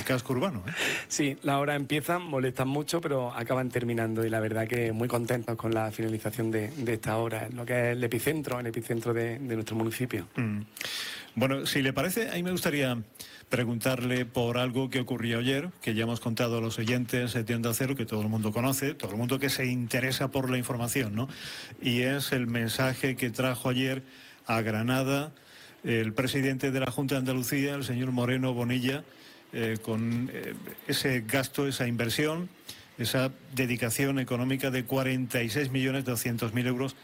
casco urbano, ¿eh? Sí, las horas empiezan, molestan mucho, pero acaban terminando y la verdad que muy contentos con la finalización de esta obra, lo que es el epicentro de nuestro municipio. Bueno, si le parece, a mí me gustaría preguntarle por algo que ocurrió ayer, que ya hemos contado a los oyentes de Onda Cero, que todo el mundo conoce, todo el mundo que se interesa por la información, ¿no? Y es el mensaje que trajo ayer a Granada el presidente de la Junta de Andalucía, el señor Moreno Bonilla, con ese gasto, esa inversión, esa dedicación económica de 46.200.000 euros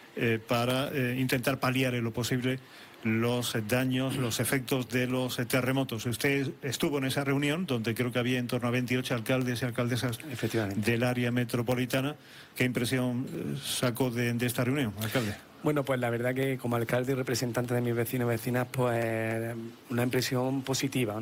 para intentar paliar en lo posible los daños, los efectos de los terremotos. Usted estuvo en esa reunión donde creo que había en torno a 28 alcaldes y alcaldesas del área metropolitana. ¿Qué impresión sacó de esta reunión, alcalde? Bueno, pues la verdad que como alcalde y representante de mis vecinos y vecinas, pues una impresión positiva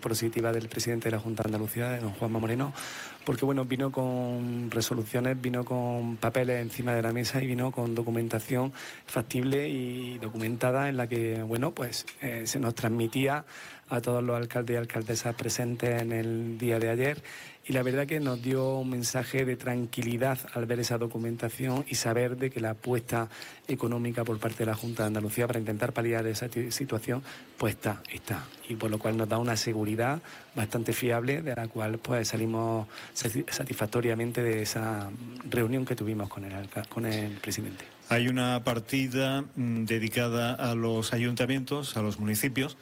del presidente de la Junta de Andalucía, de don Juanma Moreno, porque bueno, vino con resoluciones, vino con papeles encima de la mesa y vino con documentación factible y documentada en la que, bueno, pues se nos transmitía a todos los alcaldes y alcaldesas presentes en el día de ayer, y la verdad que nos dio un mensaje de tranquilidad al ver esa documentación y saber de que la apuesta económica por parte de la Junta de Andalucía para intentar paliar esa situación pues está, y por lo cual nos da una seguridad bastante fiable, de la cual pues salimos satisfactoriamente de esa reunión que tuvimos con el presidente. Hay una partida dedicada a los ayuntamientos, a los municipios,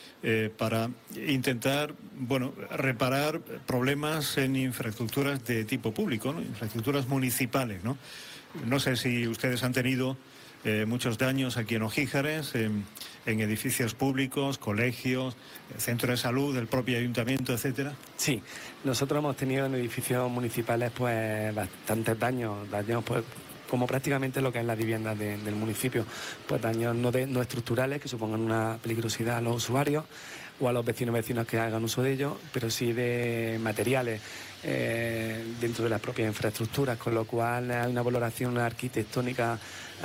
para intentar, bueno, reparar problemas en infraestructuras de tipo público, ¿no? Infraestructuras municipales, ¿no? No sé si ustedes han tenido muchos daños aquí en Ogíjares, en edificios públicos, colegios, centros de salud, el propio ayuntamiento, etcétera. Sí, nosotros hemos tenido en edificios municipales pues bastantes daños pues como prácticamente lo que es la vivienda del municipio, pues daños no estructurales que supongan una peligrosidad a los usuarios o a los vecinos que hagan uso de ellos, pero sí de materiales dentro de las propias infraestructuras, con lo cual hay una valoración arquitectónica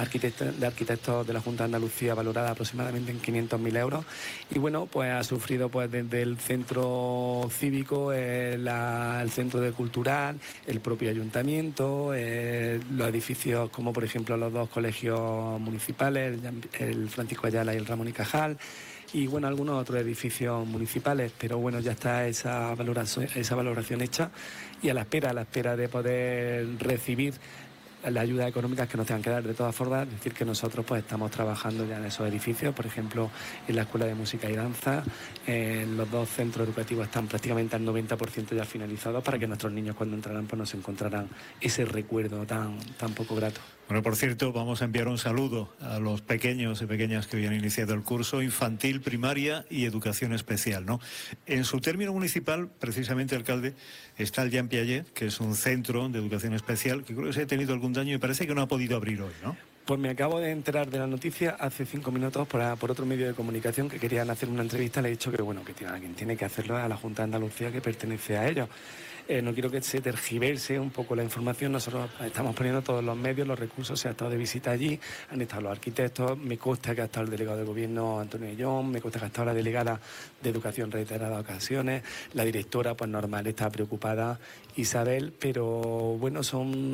de arquitectos de la Junta de Andalucía valorada aproximadamente en 500.000 euros, y bueno, pues ha sufrido pues desde el centro cívico, el centro de cultural, el propio ayuntamiento, los edificios como por ejemplo los dos colegios municipales, el Francisco Ayala y el Ramón y Cajal, y bueno, algunos otros edificios municipales, pero bueno, ya está esa valoración hecha y a la espera de poder recibir las ayudas económicas que nos tengan que dar. De todas formas, decir que nosotros pues estamos trabajando ya en esos edificios, por ejemplo, en la Escuela de Música y Danza, los dos centros educativos están prácticamente al 90% ya finalizados, para que nuestros niños cuando entrarán pues nos encontrarán ese recuerdo tan poco grato. Bueno, por cierto, vamos a enviar un saludo a los pequeños y pequeñas que hoy han iniciado el curso infantil, primaria y educación especial, ¿no? En su término municipal, precisamente, alcalde, está el Jean Piaget, que es un centro de educación especial, que creo que se ha tenido algún daño y parece que no ha podido abrir hoy, ¿no? Pues me acabo de enterar de la noticia hace 5 minutos por otro medio de comunicación que querían hacer una entrevista. Le he dicho que bueno, que alguien tiene que hacerlo, a la Junta de Andalucía, que pertenece a ellos. No quiero que se tergiverse un poco la información. Nosotros estamos poniendo todos los medios, los recursos. Se ha estado de visita allí, han estado los arquitectos, me consta que ha estado el delegado de gobierno Antonio Ayllón, me consta que ha estado la delegada de educación reiteradas ocasiones, la directora pues normal está preocupada, Isabel, pero bueno,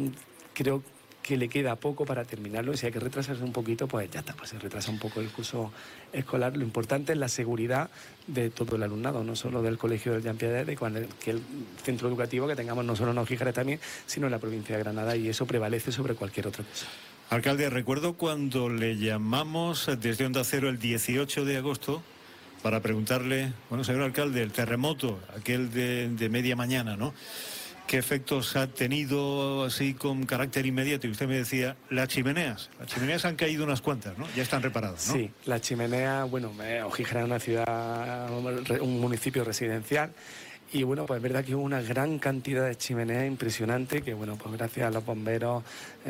creo que le queda poco para terminarlo, y si hay que retrasarse un poquito, pues ya está, pues se retrasa un poco el curso escolar. Lo importante es la seguridad de todo el alumnado, no solo del colegio del Jean Piaget, que el centro educativo que tengamos no solo en Ogíjares también, sino en la provincia de Granada, y eso prevalece sobre cualquier otra cosa. Alcalde, recuerdo cuando le llamamos desde Onda Cero el 18 de agosto para preguntarle, bueno, señor alcalde, el terremoto, aquel de media mañana, ¿no? ¿Qué efectos ha tenido así con carácter inmediato? Y usted me decía, las chimeneas han caído unas cuantas, ¿no? Ya están reparadas, ¿no? Sí, las chimeneas, bueno, Ogíjares es una ciudad, un municipio residencial, y bueno, pues es verdad que hubo una gran cantidad de chimeneas impresionante, que bueno, pues gracias a los bomberos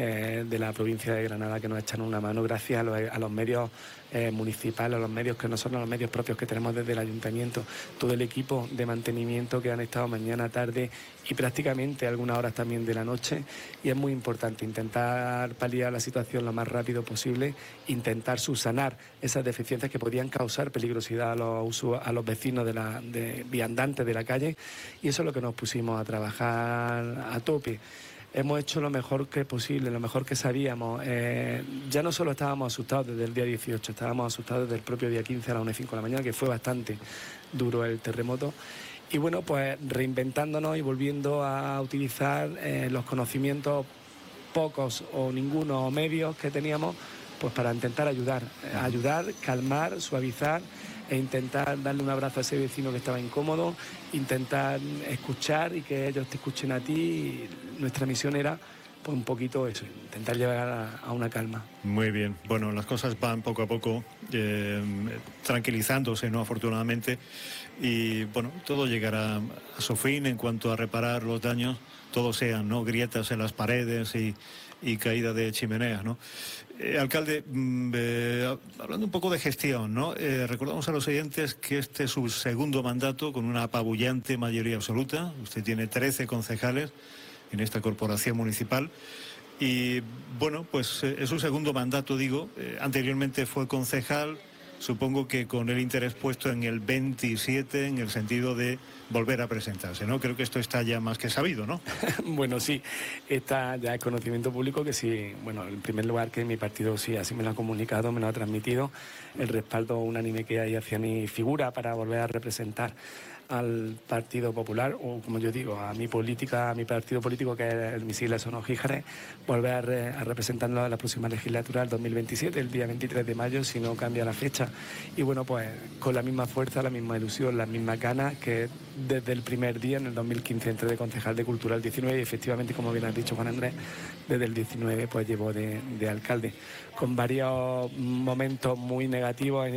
de la provincia de Granada que nos echan una mano, gracias a los medios municipales, a los medios que no son los medios propios que tenemos desde el ayuntamiento, todo el equipo de mantenimiento que han estado mañana, tarde y prácticamente algunas horas también de la noche, y es muy importante intentar paliar la situación lo más rápido posible, intentar subsanar esas deficiencias que podían causar peligrosidad a los vecinos de viandantes de la calle, alcalde, y eso es lo que nos pusimos a trabajar a tope. Hemos hecho lo mejor que posible, lo mejor que sabíamos. Ya no solo estábamos asustados desde el día 18, estábamos asustados desde el propio día 15 a las 1:05 de la mañana, que fue bastante duro el terremoto. Y bueno, pues reinventándonos y volviendo a utilizar los conocimientos pocos o ninguno medios que teníamos, pues para intentar ayudar, calmar, suavizar e intentar darle un abrazo a ese vecino que estaba incómodo, intentar escuchar y que ellos te escuchen a ti. Y nuestra misión era pues un poquito eso, intentar llegar a una calma. Muy bien. Bueno, las cosas van poco a poco tranquilizándose, ¿no? Afortunadamente. Y bueno, todo llegará a su fin en cuanto a reparar los daños, todos sean, ¿no?, grietas en las paredes y caída de chimeneas, ¿no? Alcalde, hablando un poco de gestión, ¿no? Recordamos a los oyentes que este es su segundo mandato con una apabullante mayoría absoluta. Usted tiene 13 concejales en esta corporación municipal y, bueno, pues es su segundo mandato, digo. Anteriormente fue concejal, supongo que con el interés puesto en el 27, en el sentido de volver a presentarse, ¿no? Creo que esto está ya más que sabido, ¿no? Bueno, sí, está ya el conocimiento público que sí, bueno, en primer lugar que mi partido sí, así me lo ha comunicado, me lo ha transmitido, el respaldo unánime que hay hacia mi figura para volver a representar al Partido Popular, o como yo digo, a mi política, a mi partido político, que es mis siglas son Ojíjares, volver a representarlo en la próxima legislatura, el 2027, el día 23 de mayo, si no cambia la fecha. Y bueno, pues con la misma fuerza, la misma ilusión, las mismas ganas que desde el primer día, en el 2015, entré de concejal de Cultura el 19, y efectivamente, como bien has dicho, Juan Andrés, desde el 19 pues llevo de alcalde, con varios momentos muy negativos en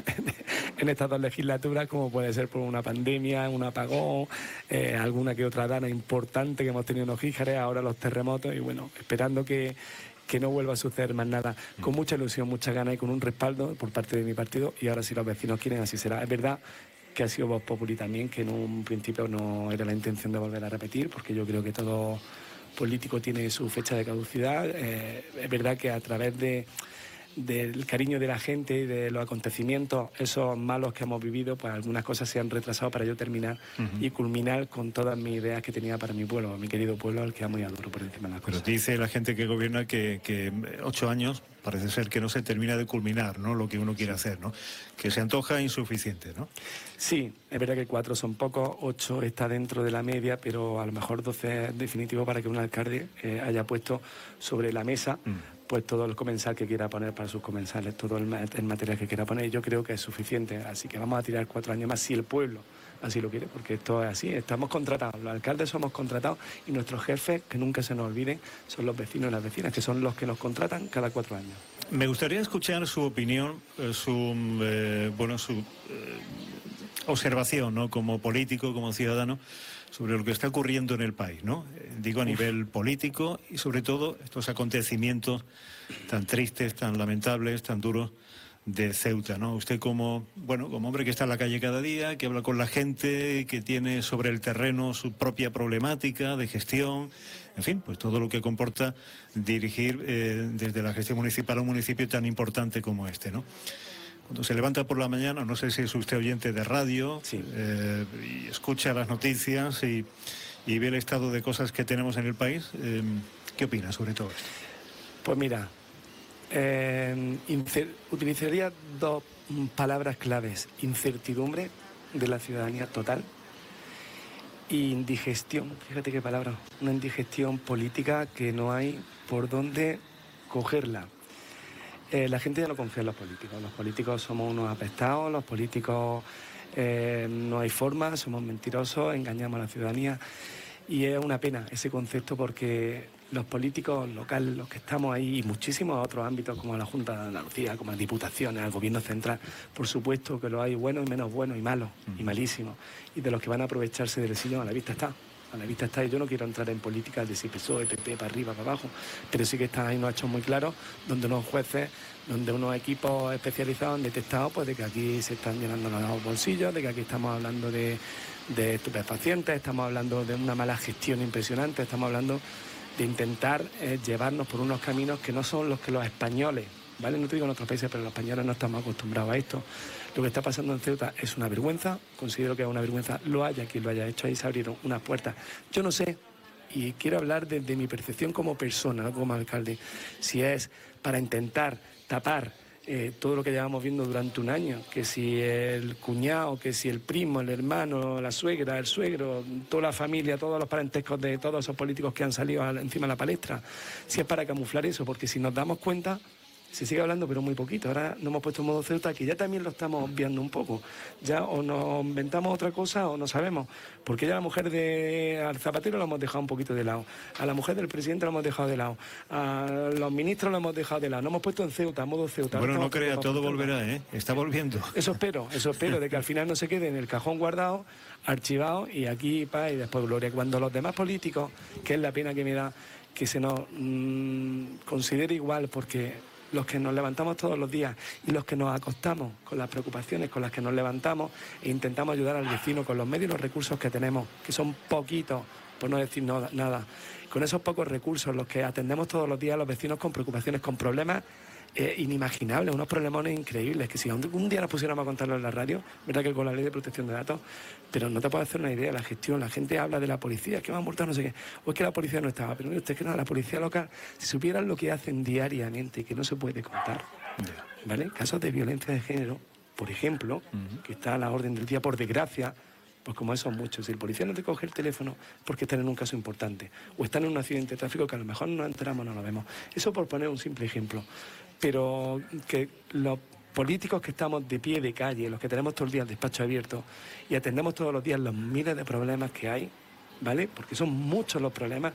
estas dos legislaturas, como puede ser por una pandemia, un apagón, alguna que otra dana importante que hemos tenido en Ojíjares, ahora los terremotos, y bueno, esperando que no vuelva a suceder más nada, con mucha ilusión, mucha ganas y con un respaldo por parte de mi partido, y ahora si los vecinos quieren, así será. Es verdad que ha sido Vox Populi también, que en un principio no era la intención de volver a repetir, porque yo creo que todo político tiene su fecha de caducidad. Es verdad que a través del cariño de la gente y de los acontecimientos, esos malos que hemos vivido, pues algunas cosas se han retrasado para yo terminar y culminar con todas mis ideas que tenía para mi pueblo, mi querido pueblo, al que amo y adoro por encima de las cosas. Pero dice la gente que gobierna que 8 años parece ser que no se termina de culminar, ¿no?, lo que uno quiere hacer, ¿no? Que se antoja insuficiente, ¿no? Sí, es verdad que 4 son pocos, 8 está dentro de la media, pero a lo mejor 12 es definitivo para que un alcalde haya puesto sobre la mesa pues todo el comensal que quiera poner para sus comensales, todo el material que quiera poner. Yo creo que es suficiente, así que vamos a tirar 4 años más si el pueblo así lo quiere, porque esto es así, estamos contratados, los alcaldes somos contratados y nuestros jefes, que nunca se nos olviden, son los vecinos y las vecinas, que son los que nos contratan cada 4 años. Me gustaría escuchar su opinión, su observación, ¿no?, como político, como ciudadano, sobre lo que está ocurriendo en el país, ¿no? Digo a nivel político y sobre todo estos acontecimientos tan tristes, tan lamentables, tan duros de Ceuta, ¿no? Usted como hombre que está en la calle cada día, que habla con la gente, que tiene sobre el terreno su propia problemática de gestión, en fin, pues todo lo que comporta dirigir desde la gestión municipal a un municipio tan importante como este, ¿no? Cuando se levanta por la mañana, no sé si es usted oyente de radio, sí, y escucha las noticias y ve el estado de cosas que tenemos en el país, ¿qué opina sobre todo esto? Pues mira, utilizaría 2 palabras claves: incertidumbre de la ciudadanía total e indigestión. Fíjate qué palabra, una indigestión política que no hay por dónde cogerla. La gente ya no confía en los políticos somos unos apestados, los políticos no hay forma, somos mentirosos, engañamos a la ciudadanía, y es una pena ese concepto, porque los políticos locales, los que estamos ahí, y muchísimos otros ámbitos como la Junta de Andalucía, como las diputaciones, el gobierno central, por supuesto que lo hay buenos y menos buenos y malos y malísimos, y de los que van a aprovecharse del sillón, a la vista está. A la vista está, y yo no quiero entrar en políticas de si PSOE, PP, para arriba, para abajo, pero sí que están ahí unos hechos muy claros, donde unos jueces, donde unos equipos especializados han detectado pues de que aquí se están llenando los bolsillos, de que aquí estamos hablando de estupefacientes, estamos hablando de una mala gestión impresionante, estamos hablando de intentar llevarnos por unos caminos que no son los que los españoles ¿vale? No te digo en otros países, pero los españoles no estamos acostumbrados a esto. Lo que está pasando en Ceuta es una vergüenza, considero que es una vergüenza, lo haya quien lo haya hecho, ahí se abrieron unas puertas. Yo no sé, y quiero hablar desde mi percepción como persona, no como alcalde, si es para intentar tapar todo lo que llevamos viendo durante un año, que si el cuñado, que si el primo, el hermano, la suegra, el suegro, toda la familia, todos los parentescos de todos esos políticos que han salido encima de la palestra, si es para camuflar eso, porque si nos damos cuenta, se sigue hablando pero muy poquito. Ahora nos hemos puesto en modo Ceuta, que ya también lo estamos obviando un poco. Ya o nos inventamos otra cosa o no sabemos, porque ya la mujer al Zapatero la hemos dejado un poquito de lado, a la mujer del presidente la hemos dejado de lado, a los ministros la hemos dejado de lado, nos hemos puesto en Ceuta, modo Ceuta. Bueno, no crea, todo volverá, ¿eh? Está volviendo. Eso espero, de que al final no se quede en el cajón guardado, archivado, y aquí paz y después gloria. Cuando los demás políticos, que es la pena que me da, que se nos considere igual, porque los que nos levantamos todos los días y los que nos acostamos con las preocupaciones con las que nos levantamos e intentamos ayudar al vecino con los medios y los recursos que tenemos, que son poquitos, por no decir nada. Con esos pocos recursos, los que atendemos todos los días a los vecinos con preocupaciones, con problemas inimaginables, unos problemones increíbles, que si un día nos pusiéramos a contarlo en la radio, verdad que con la ley de protección de datos, pero no te puedes hacer una idea, la gestión, la gente habla de la policía, que va a multar no sé qué, o es que la policía no estaba, pero mire usted que no, la policía local, si supieran lo que hacen diariamente, que no se puede contar, ¿vale? Casos de violencia de género, por ejemplo, que está a la orden del día, por desgracia, pues como esos muchos, si el policía no te coge el teléfono porque están en un caso importante, o están en un accidente de tráfico que a lo mejor no nos enteramos, no lo vemos. Eso por poner un simple ejemplo. Pero que los políticos que estamos de pie de calle, los que tenemos todo el día el despacho abierto y atendemos todos los días los miles de problemas que hay, ¿vale? Porque son muchos los problemas.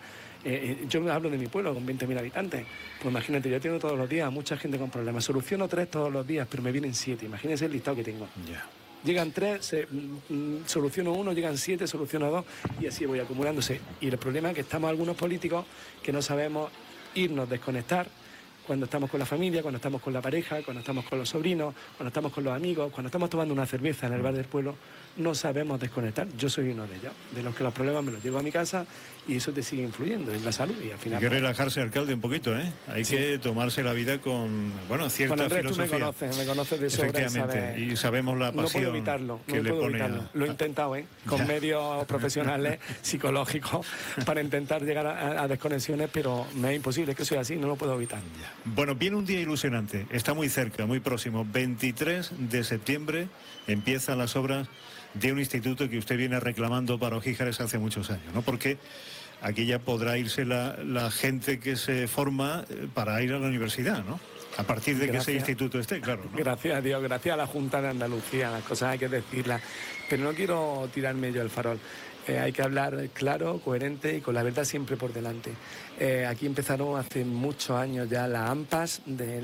Yo hablo de mi pueblo con 20.000 habitantes. Pues imagínate, yo tengo todos los días a mucha gente con problemas. Soluciono 3 todos los días, pero me vienen 7. Imagínense el listado que tengo. Yeah. Llegan 3, soluciono 1, llegan 7, soluciono 2 y así voy acumulándose. Y el problema es que estamos algunos políticos que no sabemos irnos, desconectar, cuando estamos con la familia, cuando estamos con la pareja, cuando estamos con los sobrinos, cuando estamos con los amigos, cuando estamos tomando una cerveza en el bar del pueblo, no sabemos desconectar. Yo soy uno de ellos, de los que los problemas me los llevo a mi casa y eso te sigue influyendo en la salud y al final... Hay que relajarse, alcalde, un poquito, ¿eh? Hay que tomarse la vida con, bueno, cierta Andrés, filosofía. Tú me conoces de sobra. Efectivamente, y sabemos la pasión. No puedo evitarlo, Lo he intentado, con medios profesionales, psicológicos, para intentar llegar a desconexiones, pero me es imposible, es que soy así, no lo puedo evitar. Bueno, viene un día ilusionante, está muy cerca, muy próximo. 23 de septiembre empiezan las obras de un instituto que usted viene reclamando para Ojíjares hace muchos años, ¿no? Porque aquí ya podrá irse la gente que se forma para ir a la universidad, ¿no? A partir de que ese instituto esté, claro, ¿no? Gracias a Dios, gracias a la Junta de Andalucía, las cosas hay que decirlas, pero no quiero tirarme yo el farol. Hay que hablar claro, coherente y con la verdad siempre por delante. Aquí empezaron hace muchos años ya las AMPAs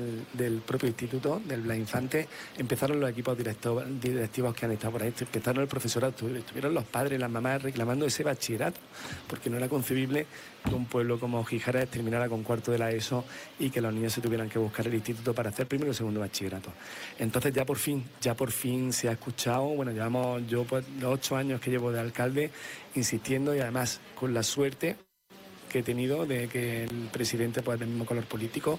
del propio instituto, del Blas Infante. Empezaron los equipos directivos que han estado por ahí. Empezaron el profesorado, estuvieron los padres, las mamás reclamando ese bachillerato, porque no era concebible que un pueblo como Gijares terminara con cuarto de la ESO y que los niños se tuvieran que buscar el instituto para hacer primero y segundo bachillerato. Entonces ya por fin se ha escuchado. Bueno, llevamos yo pues, los 8 años que llevo de alcalde insistiendo y además con la suerte que he tenido de que el presidente pues del mismo color político,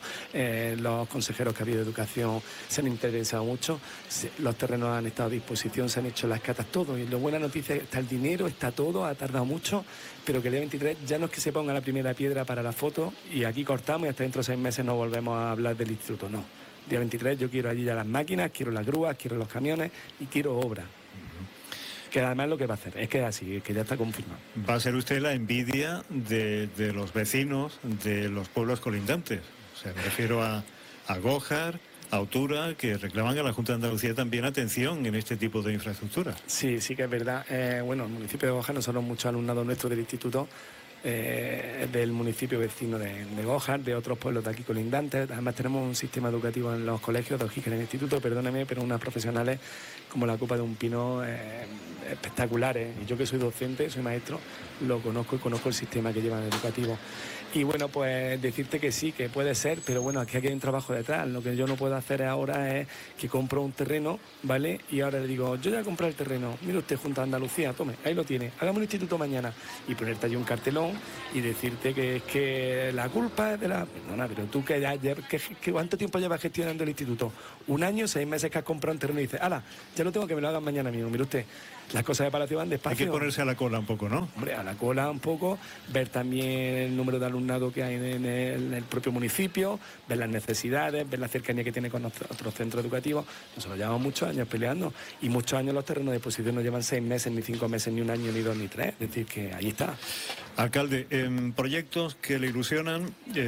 los consejeros que ha habido de educación se han interesado mucho, los terrenos han estado a disposición, se han hecho las catas, todo, y la buena noticia es que está el dinero, está todo, ha tardado mucho, pero que el día 23 ya no es que se ponga la primera piedra para la foto y aquí cortamos y hasta dentro de 6 meses no volvemos a hablar del instituto, no. Día 23 yo quiero allí ya las máquinas, quiero las grúas, quiero los camiones y quiero obra. Que además lo que va a hacer es que es así, que ya está confirmado. Va a ser usted la envidia de los vecinos de los pueblos colindantes. O sea, me refiero a Gójar, a Autura, que reclaman a la Junta de Andalucía también atención en este tipo de infraestructura. Sí, que es verdad. Bueno, el municipio de Gójar, nosotros muchos alumnados nuestros del instituto, del municipio vecino de Gójar, de otros pueblos de aquí colindantes. Además tenemos un sistema educativo en los colegios de Ojíjares, en el instituto, perdóname, pero unas profesionales como la Copa de un Pino espectaculares. Y yo que soy docente, soy maestro, lo conozco y conozco el sistema que llevan educativo. Y bueno, pues decirte que sí, que puede ser, pero bueno, aquí hay un trabajo detrás. Lo que yo no puedo hacer ahora es que compro un terreno, ¿vale? Y ahora le digo, yo ya compré el terreno, mire usted, Junta de Andalucía, tome, ahí lo tiene, hagamos un instituto mañana. Y ponerte allí un cartelón razón y decirte que es que la culpa es de la... Perdona, pero tú ¿cuánto tiempo llevas gestionando el instituto? 1 año, 6 meses que has comprado un terreno y dices, ¡hala! Ya lo tengo, que me lo hagan mañana mismo. Mire usted, las cosas de Palacio van despacio. Hay que ponerse a la cola un poco, ¿no? Hombre, a la cola un poco, ver también el número de alumnado que hay en el propio municipio, ver las necesidades, ver la cercanía que tiene con otros centros educativos. Nosotros llevamos muchos años peleando y muchos años los terrenos de exposición no llevan 6 meses, ni 5 meses, ni 1 año, ni 2, ni 3. Es decir, que ahí está. Alcalde, proyectos que le ilusionan,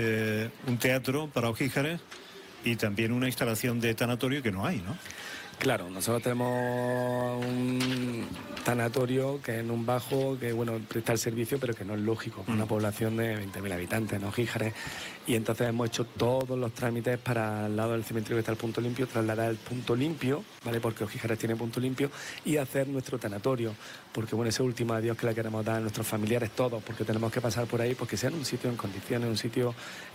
un teatro para Ojíjares y también una instalación de tanatorio que no hay, ¿no? Claro, nosotros tenemos un tanatorio que en un bajo, que bueno, presta el servicio, pero que no es lógico, con una población de 20.000 habitantes, ¿no? Ojíjares, y entonces hemos hecho todos los trámites para al lado del cementerio que está el Punto Limpio, trasladar el Punto Limpio, ¿vale? Porque Ojíjares tiene Punto Limpio, y hacer nuestro tanatorio, porque bueno, ese último adiós que le queremos dar a nuestros familiares todos, porque tenemos que pasar por ahí, porque sea un sitio en condiciones, un sitio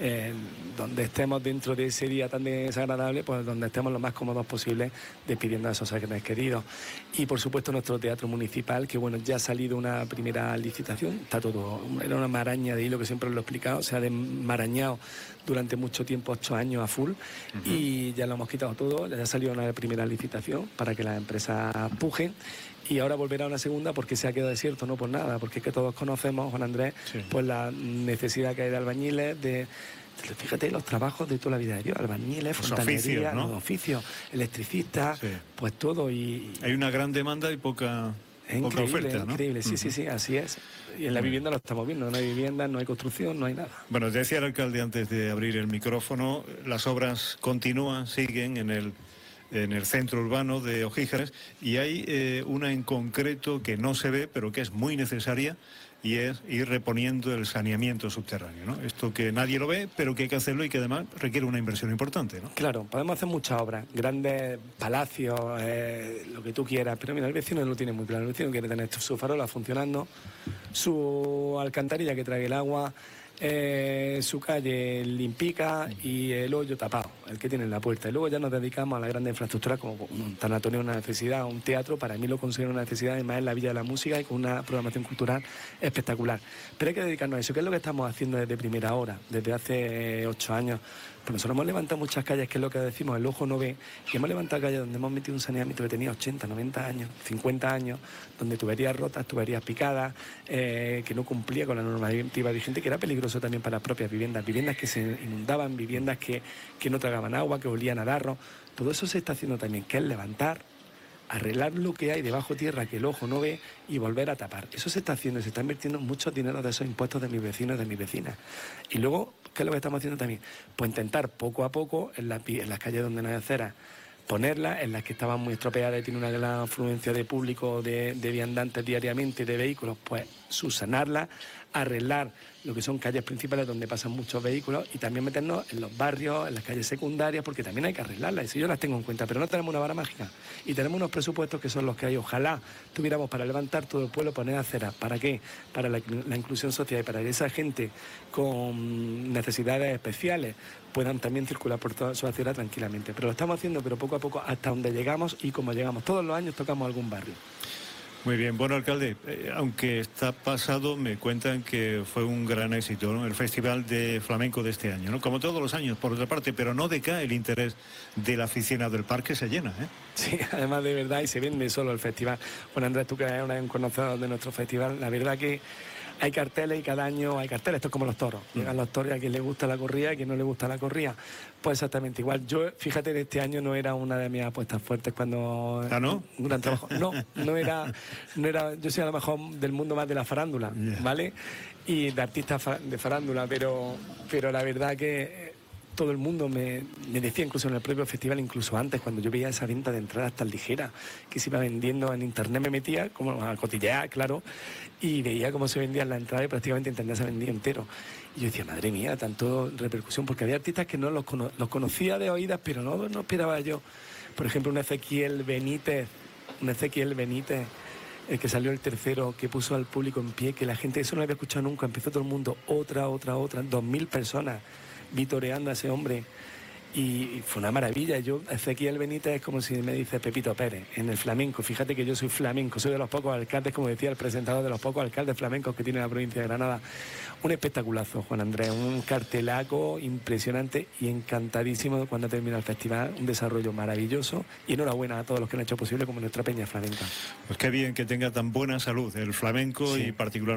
donde estemos dentro de ese día tan desagradable, pues donde estemos lo más cómodos posible, despidiendo a esos seres queridos. Y por supuesto nuestro teatro municipal, que bueno, ya ha salido una primera licitación, está todo, era una maraña de hilo, que siempre lo he explicado, se ha desmarañado durante mucho tiempo, 8 años a full, y ya lo hemos quitado todo, ya ha salido una primera licitación para que las empresas pujen, y ahora volverá una segunda porque se ha quedado desierto, no por nada, porque es que todos conocemos, Juan Andrés, sí, pues la necesidad que hay de albañiles, fíjate, los trabajos de toda la vida de Dios, albañiles, fontanería, los oficios, electricistas, sí, pues todo. Y hay una gran demanda y poca oferta, ¿no? Increíble, sí, sí, así es. Y en la vivienda lo estamos viendo, no hay vivienda, no hay construcción, no hay nada. Bueno, decía el alcalde antes de abrir el micrófono, las obras continúan, siguen en el centro urbano de Ojíjares, y hay una en concreto que no se ve, pero que es muy necesaria, y es ir reponiendo el saneamiento subterráneo, ¿no? Esto que nadie lo ve, pero que hay que hacerlo y que además requiere una inversión importante, ¿no? Claro, podemos hacer muchas obras, grandes palacios, lo que tú quieras, pero mira, el vecino no lo tiene muy claro. El vecino quiere tener su farola funcionando, su alcantarilla que trague el agua, su calle limpica y el hoyo tapado, el que tiene en la puerta. Y luego ya nos dedicamos a la gran infraestructura, como un tanatorio, una necesidad, un teatro. Para mí lo considero una necesidad, además en la Villa de la Música y con una programación cultural espectacular. Pero hay que dedicarnos a eso, que es lo que estamos haciendo desde primera hora, desde hace 8 años. Pues nosotros hemos levantado muchas calles, que es lo que decimos, el ojo no ve, y hemos levantado calles donde hemos metido un saneamiento que tenía 80, 90 años, 50 años, donde tuberías rotas, tuberías picadas, que no cumplía con la normativa vigente, que era peligroso también para las propias viviendas que se inundaban, viviendas que no tragaban agua, que olían a darro. Todo eso se está haciendo también, que es levantar, arreglar lo que hay debajo tierra que el ojo no ve y volver a tapar. Eso se está haciendo y se está invirtiendo mucho dinero de esos impuestos de mis vecinos y de mis vecinas. Y luego, ¿qué es lo que estamos haciendo también? Pues intentar poco a poco en las calles donde no hay aceras, ponerlas, en las que estaban muy estropeadas y tiene una gran afluencia de público, de viandantes diariamente y de vehículos, pues subsanarlas, arreglar lo que son calles principales donde pasan muchos vehículos y también meternos en los barrios, en las calles secundarias, porque también hay que arreglarlas. Y si yo las tengo en cuenta, pero no tenemos una vara mágica y tenemos unos presupuestos que son los que hay. Ojalá tuviéramos para levantar todo el pueblo, poner aceras. ¿Para qué? Para la inclusión social y para que esa gente con necesidades especiales puedan también circular por toda su acera tranquilamente. Pero lo estamos haciendo, pero poco a poco, hasta donde llegamos y como llegamos. Todos los años tocamos algún barrio. Muy bien, bueno, alcalde, aunque está pasado, me cuentan que fue un gran éxito, ¿no? El Festival de Flamenco de este año, ¿no? Como todos los años, por otra parte, pero no decae el interés del aficionado. El parque se llena, ¿eh? Sí, además de verdad, y se vende solo el festival. Bueno, Andrés, tú que eres un conocedor de nuestro festival, la verdad que hay carteles y cada año hay carteles. Esto es como los toros. Llegan los toros y a quien le gusta la corrida y a quien no le gusta la corrida. Pues exactamente igual. Yo, fíjate, de este año no era una de mis apuestas fuertes cuando... ¿Ah, no? Un gran trabajo. No era... Yo soy a lo mejor del mundo más de la farándula, ¿vale? Y de artistas de farándula, pero la verdad que todo el mundo me decía, incluso en el propio festival, incluso antes, cuando yo veía esa venta de entradas tan ligera que se iba vendiendo en internet, me metía como a cotillear, claro, y veía cómo se vendían las entradas y prácticamente internet se vendía entero. Y yo decía, madre mía, tanto repercusión, porque había artistas que no los conocía de oídas, pero no esperaba yo. Por ejemplo, un Ezequiel Benítez, el que salió el tercero, que puso al público en pie, que la gente eso no lo había escuchado nunca, empezó todo el mundo, otra, 2.000 personas vitoreando a ese hombre Y fue una maravilla. Yo, Ezequiel Benítez es como si me dice Pepito Pérez en el flamenco. Fíjate que yo soy flamenco, soy de los pocos alcaldes, como decía el presentador, de los pocos alcaldes flamencos que tiene la provincia de Granada. Un espectaculazo, Juan Andrés, un cartelaco impresionante y encantadísimo cuando termina el festival. Un desarrollo maravilloso y enhorabuena a todos los que han hecho posible como nuestra peña flamenca. Pues qué bien que tenga tan buena salud el flamenco, sí, y particularmente